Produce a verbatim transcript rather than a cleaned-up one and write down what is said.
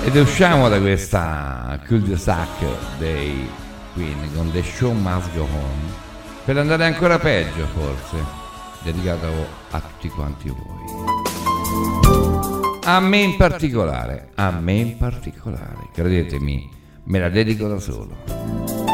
Ed usciamo da questa cul-de-sac dei Queen con The Show Must Go On per andare ancora peggio, forse, dedicato a tutti quanti voi. A me in particolare, a me in particolare, credetemi, me la dedico da solo.